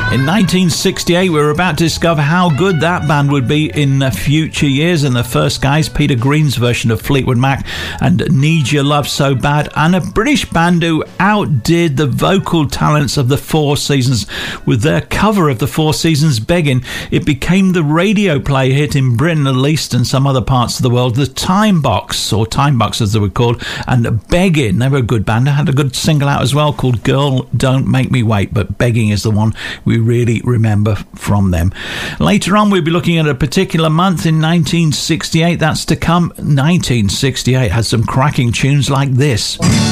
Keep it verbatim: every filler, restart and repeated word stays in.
In nineteen sixty-eight, we were about to discover how good that band would be in uh, future years. And the first guys, Peter Green's version of Fleetwood Mac and Need Your Love So Bad, and a British band who outdid the vocal talents of the Four Seasons with their cover of the Four Seasons, Begging. It became the radio play hit in Britain, at least, and some other parts of the world. The Time Box, or Time Box as they were called, and Begging. They were a good band. They had a good single out as well called Girl Don't Make Me Wait, but Begging is the one we really remember from them. Later on, we'll be looking at a particular month in nineteen sixty-eight. That's to come. nineteen sixty-eight had some cracking tunes like this.